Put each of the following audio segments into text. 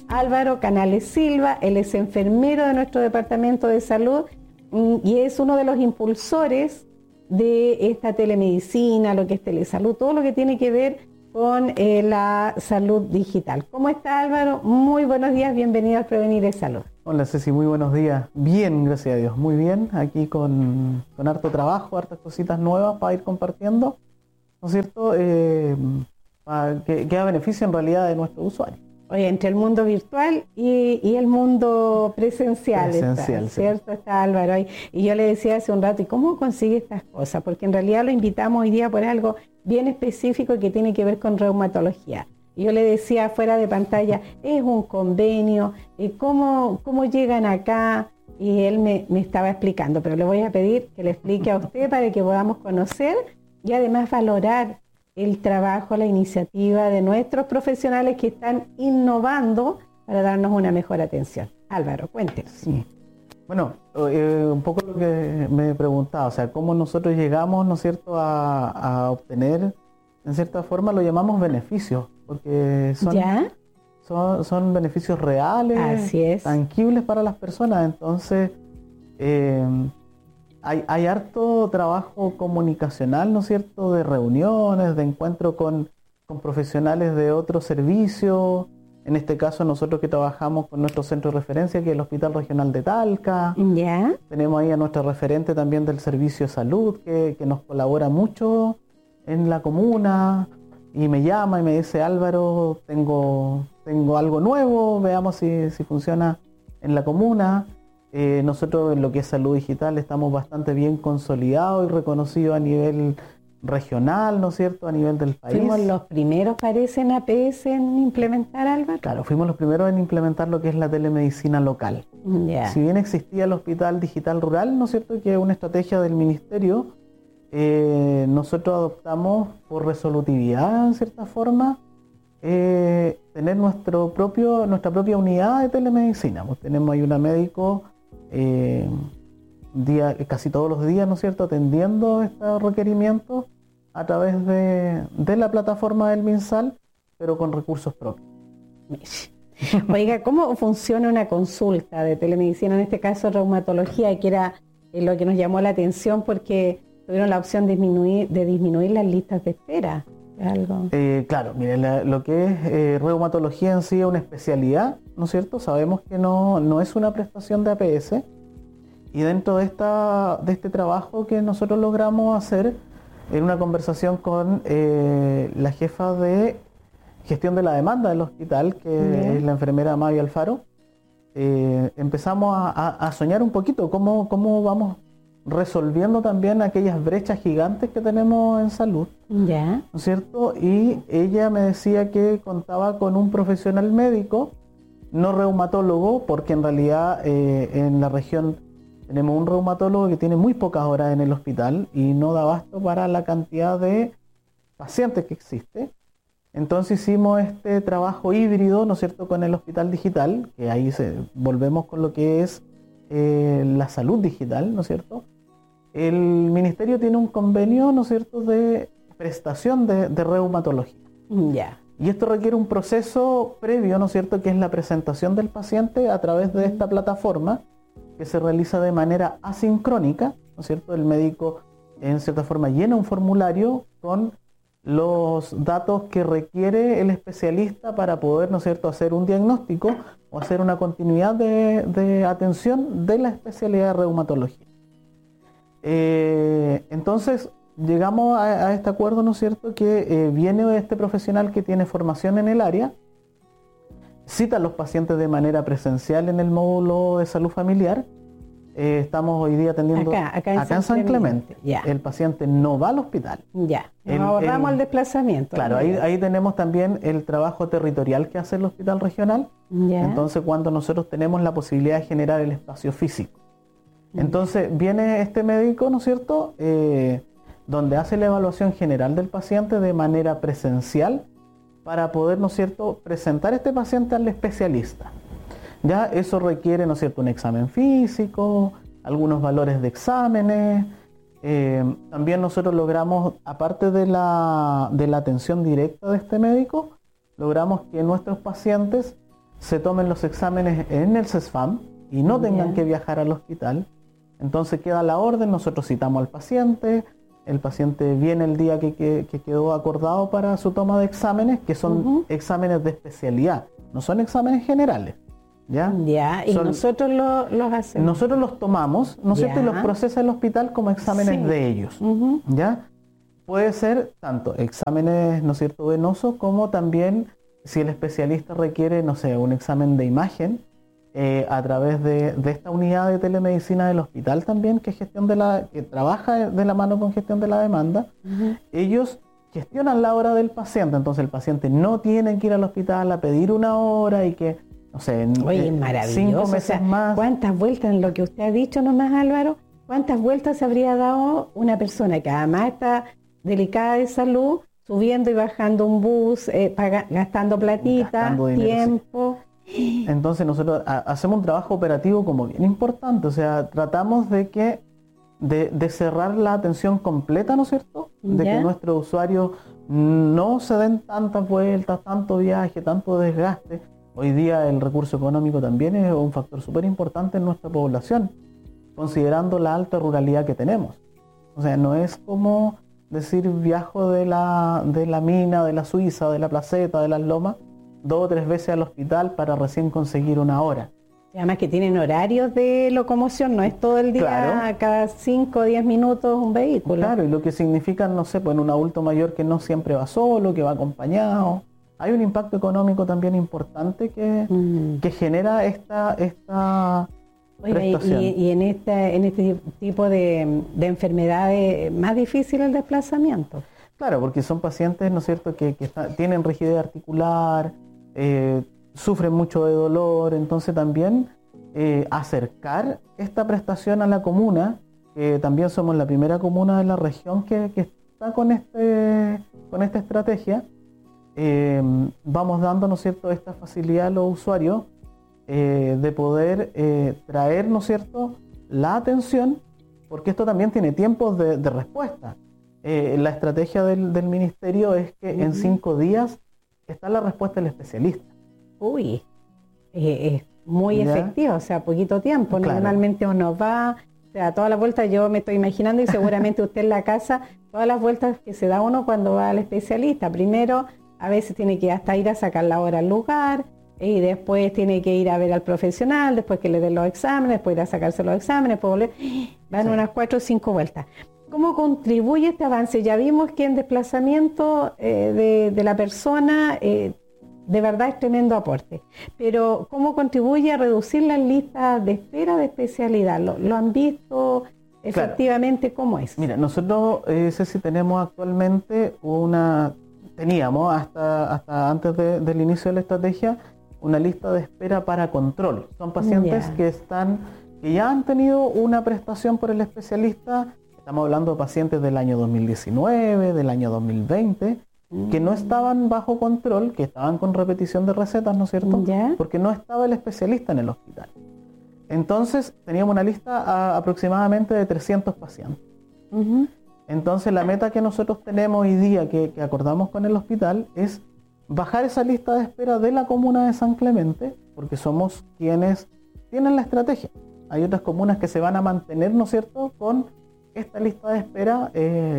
Álvaro Canales Silva. Él es enfermero de nuestro Departamento de Salud y es uno de los impulsores de esta telemedicina, lo que es telesalud, todo lo que tiene que ver con la salud digital. ¿Cómo está, Álvaro? Muy buenos días, bienvenido al Prevenir es Salud. Hola Ceci, muy buenos días. Bien, gracias a Dios, muy bien. Aquí con harto trabajo, hartas cositas nuevas para ir compartiendo, ¿no es cierto? Que a beneficio en realidad de nuestros usuarios. Oye, entre el mundo virtual y el mundo presencial, Presencial, ¿cierto? Está Álvaro ahí. Y yo le decía hace un rato, ¿y cómo consigue estas cosas? Porque en realidad lo invitamos hoy día por algo bien específico que tiene que ver con reumatología. Y yo le decía fuera de pantalla, es un convenio, ¿cómo llegan acá? Y él me estaba explicando, pero le voy a pedir que le explique a usted para que podamos conocer y además valorar el trabajo, la iniciativa de nuestros profesionales que están innovando para darnos una mejor atención. Álvaro, cuéntenos. Sí. Bueno, un poco lo que me preguntaba, o sea, cómo nosotros llegamos, ¿no es cierto?, a obtener, en cierta forma lo llamamos beneficios, porque son beneficios reales, así es, tangibles para las personas. Entonces, hay harto trabajo comunicacional, ¿no es cierto?, de reuniones, de encuentro con profesionales de otros servicios. En este caso, nosotros que trabajamos con nuestro centro de referencia, que es el Hospital Regional de Talca. ¿Ya? Tenemos ahí a nuestra referente también del Servicio de Salud, que nos colabora mucho en la comuna, y me llama y me dice, Álvaro, tengo algo nuevo, veamos si funciona en la comuna. Nosotros en lo que es salud digital estamos bastante bien consolidados y reconocidos a nivel regional, ¿no es cierto?, a nivel del país. ¿Fuimos los primeros, parece, en APS en implementar, Álvaro? Claro, fuimos los primeros en implementar lo que es la telemedicina local. Yeah. Si bien existía el Hospital Digital Rural, ¿no es cierto?, que es una estrategia del Ministerio, nosotros adoptamos por resolutividad, en cierta forma, tener nuestra propia unidad de telemedicina. Pues tenemos ahí una médico casi todos los días, ¿no es cierto?, atendiendo estos requerimientos a través de la plataforma del MinSal, pero con recursos propios. Oiga, ¿cómo funciona una consulta de telemedicina, en este caso reumatología, que era lo que nos llamó la atención porque tuvieron la opción de disminuir las listas de espera? ¿Algo? Claro, mire, lo que es reumatología en sí es una especialidad, ¿no es cierto? Sabemos que no es una prestación de APS, y dentro de este trabajo que nosotros logramos hacer, en una conversación con la jefa de gestión de la demanda del hospital, que es la enfermera Mavi Alfaro, empezamos a soñar un poquito cómo vamos resolviendo también aquellas brechas gigantes que tenemos en salud, ¿no es cierto? Y ella me decía que contaba con un profesional médico, no reumatólogo, porque en realidad en la región tenemos un reumatólogo que tiene muy pocas horas en el hospital y no da abasto para la cantidad de pacientes que existe. Entonces hicimos este trabajo híbrido, ¿no es cierto?, con el Hospital Digital, que ahí volvemos con lo que es la salud digital, ¿no es cierto? El Ministerio tiene un convenio, ¿no es cierto?, de prestación de reumatología. Ya. Y esto requiere un proceso previo, ¿no es cierto?, que es la presentación del paciente a través de esta plataforma, que se realiza de manera asincrónica, ¿no es cierto? El médico, en cierta forma, llena un formulario con los datos que requiere el especialista para poder, ¿no es cierto?, hacer un diagnóstico o hacer una continuidad de atención de la especialidad de reumatología. Entonces, llegamos a este acuerdo, ¿no es cierto?, que viene este profesional que tiene formación en el área, cita a los pacientes de manera presencial en el módulo de salud familiar. Estamos hoy día atendiendo acá en San Clemente. Ya. El paciente no va al hospital. Ya, nos ahorramos el desplazamiento. Claro, ahí tenemos también el trabajo territorial que hace el hospital regional. Ya. Entonces, cuando nosotros tenemos la posibilidad de generar el espacio físico. Entonces, viene este médico, ¿no es cierto?, donde hace la evaluación general del paciente de manera presencial, para poder, ¿no es cierto?, presentar este paciente al especialista. Ya eso requiere, ¿no es cierto?, un examen físico, algunos valores de exámenes. También nosotros logramos, aparte de la atención directa de este médico, logramos que nuestros pacientes se tomen los exámenes en el CESFAM y no tengan que viajar al hospital. Entonces queda la orden, nosotros citamos al paciente, el paciente viene el día que quedó acordado para su toma de exámenes, que son exámenes de especialidad, no son exámenes generales. ¿Ya? Y nosotros los hacemos. Nosotros los tomamos, ¿no es cierto? Y los procesa el hospital como exámenes de ellos. ¿Ya? Puede ser tanto exámenes, ¿no es cierto?, venosos, como también si el especialista requiere, no sé, un examen de imagen a través de esta unidad de telemedicina del hospital también, que trabaja de la mano con gestión de la demanda. Ellos gestionan la hora del paciente, entonces el paciente no tiene que ir al hospital a pedir una hora y que, no sé, oye, maravilloso. 5 meses más. ¿Cuántas vueltas en lo que usted ha dicho nomás, Álvaro? ¿Cuántas vueltas se habría dado una persona que además está delicada de salud, subiendo y bajando un bus, gastando platita, gastando dinero, tiempo? Sí. Entonces nosotros hacemos un trabajo operativo como bien importante, o sea, tratamos de cerrar la atención completa, ¿no es cierto? De que nuestros usuarios no se den tantas vueltas, tanto viaje, tanto desgaste. Hoy día el recurso económico también es un factor súper importante en nuestra población, considerando la alta ruralidad que tenemos. O sea, no es como decir viajo de la mina, de la Suiza, de la Placeta, de las Lomas, 2 o 3 veces al hospital para recién conseguir una hora. Y además que tienen horarios de locomoción, no es todo el día, cada 5 o 10 minutos un vehículo. Claro, y lo que significa, no sé, pues en un adulto mayor que no siempre va solo, que va acompañado. Hay un impacto económico también importante que genera esta prestación. Y en este tipo de enfermedades más difícil el desplazamiento. Claro, porque son pacientes, ¿no es cierto?, que tienen rigidez articular, sufren mucho de dolor, entonces también acercar esta prestación a la comuna, que también somos la primera comuna de la región que está con esta estrategia, vamos dando, ¿no es cierto?, esta facilidad a los usuarios de poder traer, ¿no es cierto?, la atención, porque esto también tiene tiempos de respuesta. La estrategia del ministerio es que en 5 días está la respuesta del especialista. Uy, es muy efectivo, o sea, poquito tiempo. Claro. Normalmente uno va, o sea, todas las vueltas, yo me estoy imaginando, y seguramente usted en la casa, todas las vueltas que se da uno cuando va al especialista. Primero, a veces tiene que hasta ir a sacar la hora al lugar, y después tiene que ir a ver al profesional, después que le den los exámenes, después ir a sacarse los exámenes, después volver. Van unas 4 o 5 vueltas. ¿Cómo contribuye este avance? Ya vimos que en desplazamiento de la persona de verdad es tremendo aporte, pero ¿cómo contribuye a reducir las listas de espera de especialidad? ¿Lo han visto efectivamente? Claro. ¿Cómo es? Mira, nosotros, Ceci, tenemos actualmente teníamos hasta antes del inicio de la estrategia, una lista de espera para control. Son pacientes que ya han tenido una prestación por el especialista. Estamos hablando de pacientes del año 2019, del año 2020, que no estaban bajo control, que estaban con repetición de recetas, ¿no es cierto? Porque no estaba el especialista en el hospital. Entonces, teníamos una lista aproximadamente de 300 pacientes. Entonces, la meta que nosotros tenemos hoy día, que acordamos con el hospital, es bajar esa lista de espera de la comuna de San Clemente, porque somos quienes tienen la estrategia. Hay otras comunas que se van a mantener, ¿no es cierto?, con esta lista de espera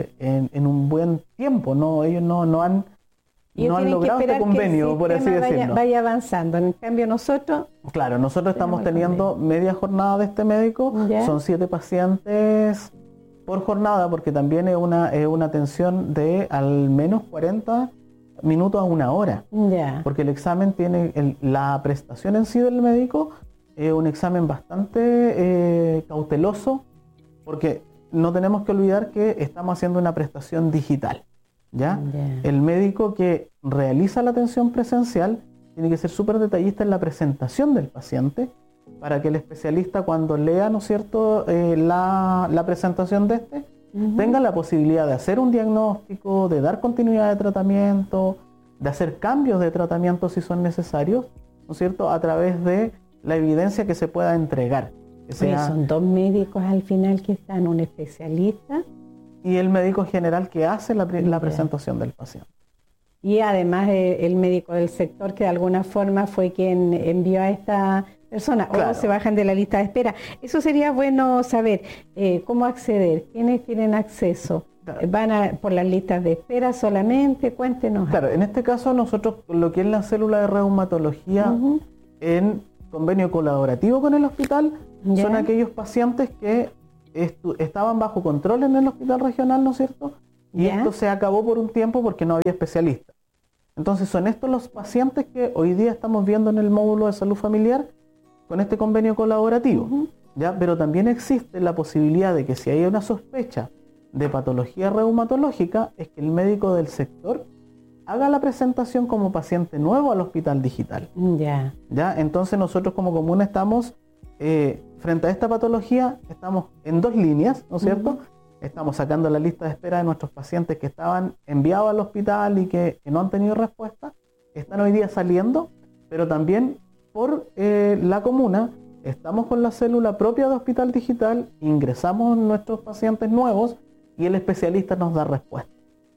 en un buen tiempo, ¿no? Ellos no han logrado este convenio, por así decirlo. Vaya avanzando. En cambio nosotros... Claro, nosotros estamos teniendo media jornada de este médico, son 7 pacientes por jornada, porque también es una atención de al menos 40 minutos a 1 hora. Porque el examen tiene, la prestación en sí del médico es un examen bastante cauteloso, porque no tenemos que olvidar que estamos haciendo una prestación digital, ¿ya? El médico que realiza la atención presencial tiene que ser súper detallista en la presentación del paciente para que el especialista, cuando lea, ¿no es cierto?, la presentación de tenga la posibilidad de hacer un diagnóstico, de dar continuidad de tratamiento, de hacer cambios de tratamiento si son necesarios, ¿no es cierto?, a través de la evidencia que se pueda entregar. Son 2 médicos al final que están, un especialista y el médico general que hace la presentación del paciente. y además el médico del sector que de alguna forma fue quien envió a esta persona, claro, o se bajan de la lista de espera. Eso sería bueno saber, cómo acceder, quiénes tienen acceso. claro. ¿Van por las listas de espera solamente? Cuéntenos. Claro, en este caso nosotros, lo que es la célula de reumatología, Ujú. en convenio colaborativo con el hospital, Ya. son aquellos pacientes que estaban bajo control en el hospital regional, ¿no es cierto? Y Ya. esto se acabó por un tiempo porque no había especialistas. Entonces son estos los pacientes que hoy día estamos viendo en el módulo de salud familiar con este convenio colaborativo. Ujú. ¿Ya? Pero también existe la posibilidad de que si hay una sospecha de patología reumatológica, es que el médico del sector haga la presentación como paciente nuevo al hospital digital. Ya. ¿Ya? Entonces nosotros como comuna estamos, frente a esta patología, estamos en dos líneas, ¿no es cierto? Ujú. Estamos sacando la lista de espera de nuestros pacientes que estaban enviados al hospital y que no han tenido respuesta, están hoy día saliendo, pero también por la comuna estamos con la célula propia de hospital digital, ingresamos nuestros pacientes nuevos y el especialista nos da respuesta.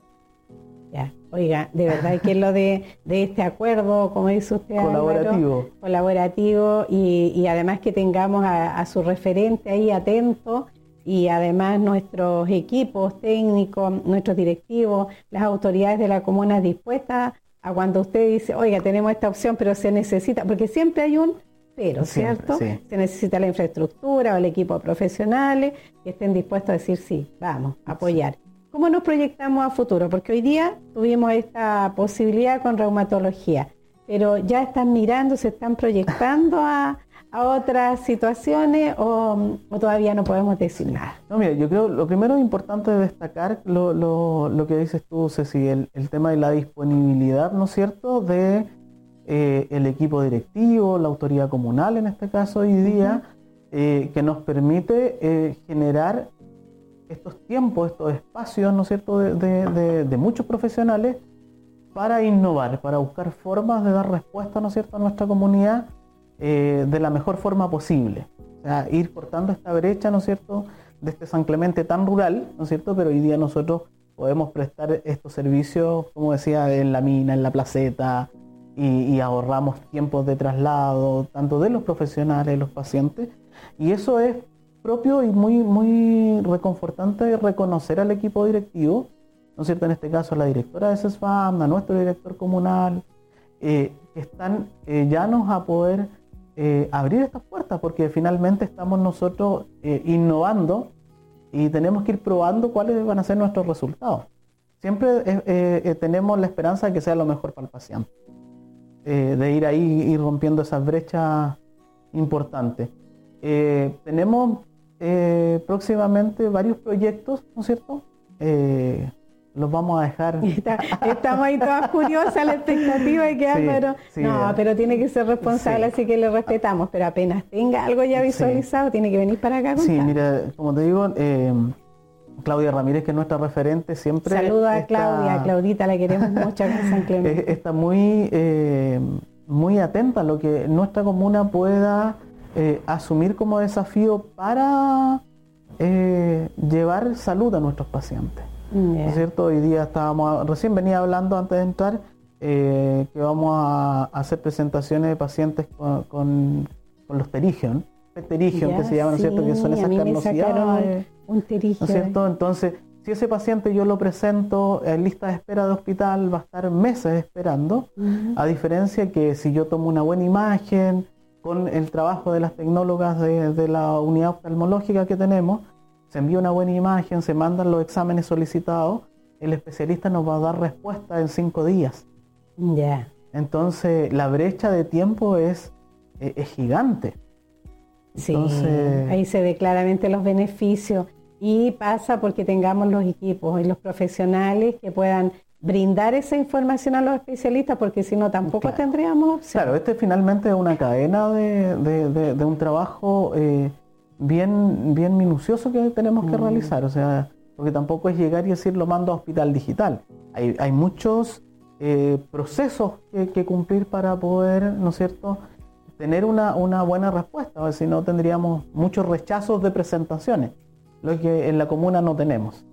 Ya. Oiga, de verdad que lo de este acuerdo, como dice usted, Colaborativo. Álvaro, colaborativo y además que tengamos a su referente ahí atento, y además nuestros equipos técnicos, nuestros directivos, las autoridades de la comuna dispuestas a cuando usted dice, oiga, tenemos esta opción, pero se necesita, porque siempre hay un pero, Siempre, ¿cierto? sí. Se necesita la infraestructura o el equipo de profesionales que estén dispuestos a decir sí, vamos, a apoyar. ¿Cómo nos proyectamos a futuro? Porque hoy día tuvimos esta posibilidad con reumatología, pero ya están mirando, se están proyectando a otras situaciones o todavía no podemos decir nada. No, mira, yo creo lo primero es importante destacar lo que dices tú, Ceci, el tema de la disponibilidad, ¿no es cierto?, de el equipo directivo, la autoridad comunal en este caso hoy día, que nos permite generar estos tiempos, estos espacios, ¿no es cierto?, de muchos profesionales para innovar, para buscar formas de dar respuesta, ¿no es cierto?, a nuestra comunidad de la mejor forma posible. O sea, ir cortando esta brecha, ¿no es cierto?, de este San Clemente tan rural, ¿no es cierto?, pero hoy día nosotros podemos prestar estos servicios, como decía, en la mina, en la placeta, y ahorramos tiempos de traslado, tanto de los profesionales, de los pacientes, y eso es propio y muy reconfortante reconocer al equipo directivo, ¿no es cierto?, en este caso a la directora de CESFAM, a nuestro director comunal, que están llanos a poder abrir estas puertas, porque finalmente estamos nosotros innovando y tenemos que ir probando cuáles van a ser nuestros resultados. Siempre tenemos la esperanza de que sea lo mejor para el paciente, de ir ahí y rompiendo esas brechas importantes. Tenemos próximamente varios proyectos, ¿no es cierto? Los vamos a dejar. Estamos ahí todas curiosas a la expectativa de que Álvaro... Sí, no, pero tiene que ser responsable, sí. así que le respetamos, pero apenas tenga algo ya visualizado, tiene que venir para acá a contar. Sí, mira, como te digo, Claudia Ramírez, que es nuestra referente, siempre... Saludos a Claudia, Claudita, la queremos mucho acá en San Clemente. Está muy atenta a lo que nuestra comuna pueda asumir como desafío para llevar salud a nuestros pacientes. ¿No es cierto? Hoy día recién venía hablando antes de entrar, que vamos a hacer presentaciones de pacientes con los pterigion, que se llaman, ¿no es cierto?, que son esas carnosidades, un terigio, ¿no es cierto? Entonces, si ese paciente yo lo presento en lista de espera de hospital, va a estar meses esperando, a diferencia que si yo tomo una buena imagen, con el trabajo de las tecnólogas de la unidad oftalmológica que tenemos, se envía una buena imagen, se mandan los exámenes solicitados, el especialista nos va a dar respuesta en 5 días. Ya. Entonces, la brecha de tiempo es gigante. Sí, Entonces, ahí se ve claramente los beneficios y pasa porque tengamos los equipos y los profesionales que puedan brindar esa información a los especialistas, porque si no tampoco tendríamos opción. Claro, finalmente es una cadena de un trabajo bien minucioso que tenemos que realizar, o sea, porque tampoco es llegar y decir lo mando a hospital digital. Hay muchos procesos que cumplir para poder, ¿no es cierto?, tener una buena respuesta, si no tendríamos muchos rechazos de presentaciones, lo que en la comuna no tenemos.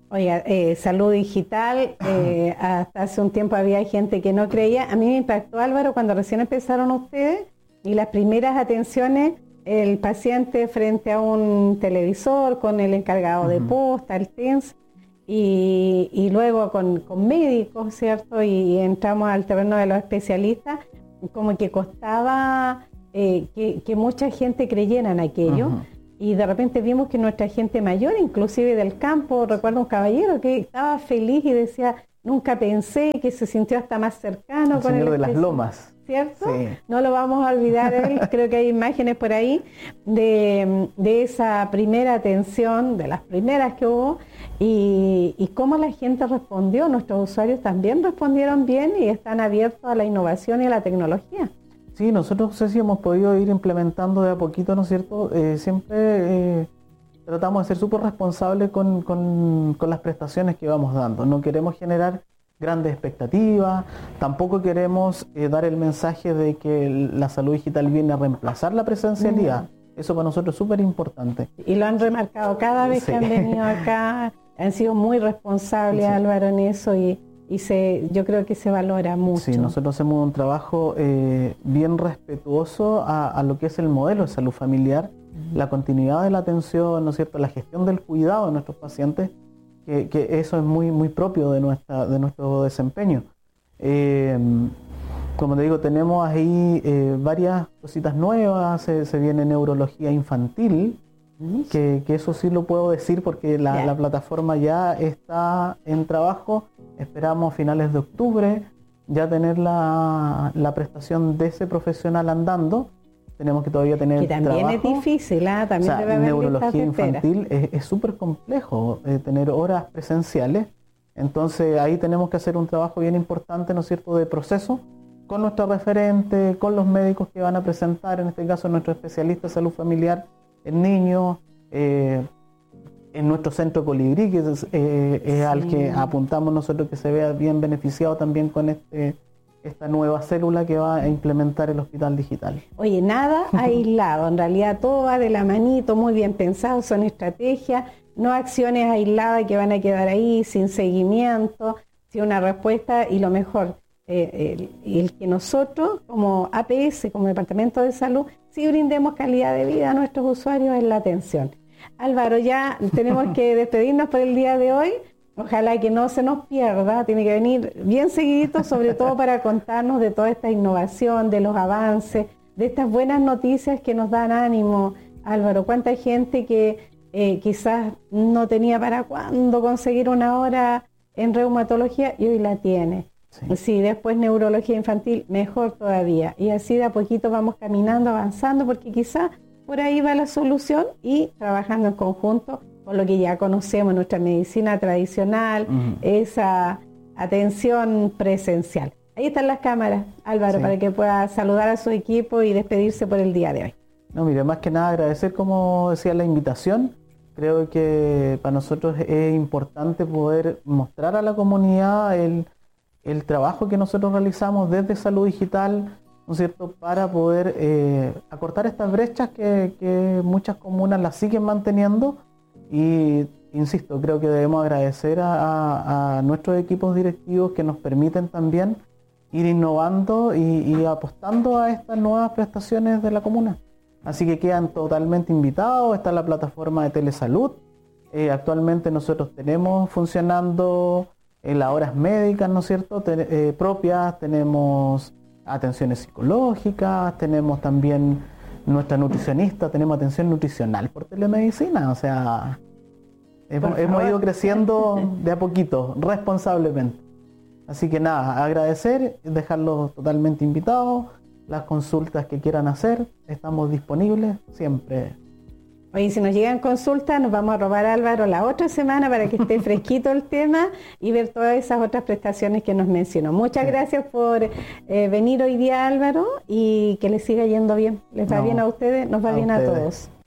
Oiga, salud digital, hasta hace un tiempo había gente que no creía. A mí me impactó, Álvaro, cuando recién empezaron ustedes y las primeras atenciones, el paciente frente a un televisor con el encargado de posta, el TENS, y luego con médicos, ¿cierto? Y entramos al terreno de los especialistas, como que costaba que mucha gente creyera en aquello. Y de repente vimos que nuestra gente mayor, inclusive del campo, recuerdo un caballero que estaba feliz y decía, nunca pensé, que se sintió hasta más cercano el con señor el de las Lomas. ¿Cierto? Sí. No lo vamos a olvidar él, creo que hay imágenes por ahí de esa primera atención, de las primeras que hubo, y cómo la gente respondió. Nuestros usuarios también respondieron bien y están abiertos a la innovación y a la tecnología. Sí, nosotros sí hemos podido ir implementando de a poquito, ¿no es cierto? Siempre tratamos de ser súper responsables con las prestaciones que vamos dando. No queremos generar grandes expectativas, tampoco queremos dar el mensaje de que la salud digital viene a reemplazar la presencialidad. Eso para nosotros es súper importante. Y lo han remarcado cada vez que han venido acá, han sido muy responsables, Álvaro, en eso, y yo creo que se valora mucho. Sí, nosotros hacemos un trabajo bien respetuoso a lo que es el modelo de salud familiar, la continuidad de la atención, ¿no es cierto?, la gestión del cuidado de nuestros pacientes, que eso es muy, muy propio de nuestro desempeño. Como te digo, tenemos ahí varias cositas nuevas, se viene neurología infantil, que eso sí lo puedo decir porque la plataforma ya está en trabajo. Esperamos a finales de octubre ya tener la prestación de ese profesional andando. Tenemos que todavía tener trabajo. Que también es difícil, también debe haber neurología infantil es súper complejo tener horas presenciales. Entonces ahí tenemos que hacer un trabajo bien importante, ¿no es cierto?, de proceso con nuestro referente, con los médicos que van a presentar, en este caso nuestro especialista de salud familiar en niños, en nuestro centro Colibrí, que es al que apuntamos nosotros, que se vea bien beneficiado también con esta nueva célula que va a implementar el hospital digital. Oye, nada aislado, en realidad todo va de la manito, muy bien pensado, son estrategias, no acciones aisladas que van a quedar ahí sin seguimiento, sin una respuesta, y lo mejor, el que nosotros como APS, como Departamento de Salud, sí brindemos calidad de vida a nuestros usuarios en la atención. Álvaro, ya tenemos que despedirnos por el día de hoy. Ojalá que no se nos pierda, tiene que venir bien seguidito, sobre todo para contarnos de toda esta innovación, de los avances, de estas buenas noticias que nos dan ánimo. Álvaro, cuánta gente que quizás no tenía para cuándo conseguir una hora en reumatología y hoy la tiene. Sí, después neurología infantil, mejor todavía. Y así de a poquito vamos caminando, avanzando, porque quizás por ahí va la solución, y trabajando en conjunto con lo que ya conocemos, nuestra medicina tradicional, esa atención presencial. Ahí están las cámaras, Álvaro, para que pueda saludar a su equipo y despedirse por el día de hoy. No, mire, más que nada agradecer, como decía, la invitación. Creo que para nosotros es importante poder mostrar a la comunidad el trabajo que nosotros realizamos desde Salud Digital, ¿no es cierto?, para poder acortar estas brechas que muchas comunas las siguen manteniendo. Y insisto, creo que debemos agradecer a nuestros equipos directivos que nos permiten también ir innovando y apostando a estas nuevas prestaciones de la comuna. Así que quedan totalmente invitados. Está la plataforma de telesalud. Actualmente nosotros tenemos funcionando las horas médicas, ¿no es cierto?, propias. Tenemos atenciones psicológicas, tenemos también nuestra nutricionista, tenemos atención nutricional por telemedicina. O sea, hemos ido creciendo de a poquito, responsablemente. Así que nada, agradecer, dejarlos totalmente invitados. Las consultas que quieran hacer, estamos disponibles siempre. Oye, si nos llegan consultas, nos vamos a robar a Álvaro la otra semana para que esté fresquito el tema y ver todas esas otras prestaciones que nos mencionó. Muchas gracias por venir hoy día, Álvaro, y que les siga yendo bien. Les va bien a ustedes, nos va bien a todos.